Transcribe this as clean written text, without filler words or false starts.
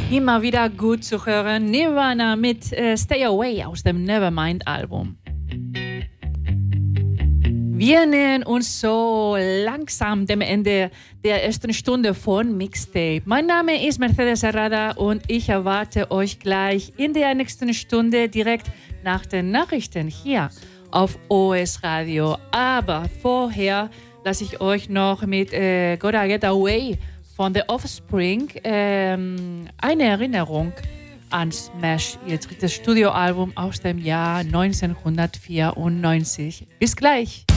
Immer wieder gut zu hören. Nirvana mit Stay Away aus dem Nevermind-Album. Wir nähern uns so langsam dem Ende der ersten Stunde von Mixtape. Mein Name ist Mercedes Herrada und ich erwarte euch gleich in der nächsten Stunde direkt nach den Nachrichten hier auf OS Radio. Aber vorher lasse ich euch noch mit Gotta Get Away von The Offspring eine Erinnerung an Smash, ihr drittes Studioalbum aus dem Jahr 1994. Bis gleich!